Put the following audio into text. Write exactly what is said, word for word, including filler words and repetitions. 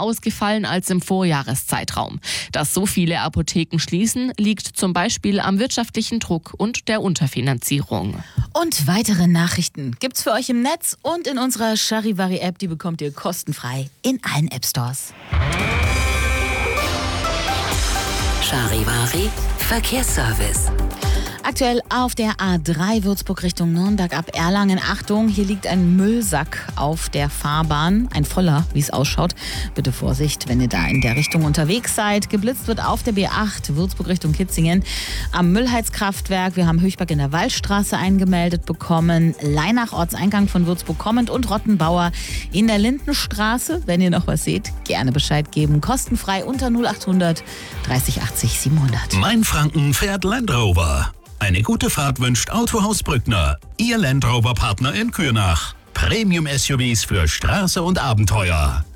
ausgefallen als im Vorjahreszeitraum. Dass so viele Apotheken schließen, liegt zum Beispiel am wirtschaftlichen Druck und der Unterfinanzierung. Und weitere Nachrichten gibt's für euch im Netz und in unserer Charivari-App. Die bekommt ihr kostenfrei in allen App-Stores. Charivari Verkehrsservice. Aktuell auf der A drei Würzburg Richtung Nürnberg ab Erlangen. Achtung, hier liegt ein Müllsack auf der Fahrbahn. Ein voller, wie es ausschaut. Bitte Vorsicht, wenn ihr da in der Richtung unterwegs seid. Geblitzt wird auf der B acht Würzburg Richtung Kitzingen. Am Müllheizkraftwerk. Wir haben Höchberg in der Waldstraße eingemeldet bekommen. Leinach, Ortseingang von Würzburg kommend. Und Rottenbauer in der Lindenstraße. Wenn ihr noch was seht, gerne Bescheid geben. Kostenfrei unter null achthundert dreißig achtzig siebenhundert. Mainfranken fährt Land Rover. Eine gute Fahrt wünscht Autohaus Brückner, Ihr Land Rover Partner in Kürnach. Premium-S U Vs für Straße und Abenteuer.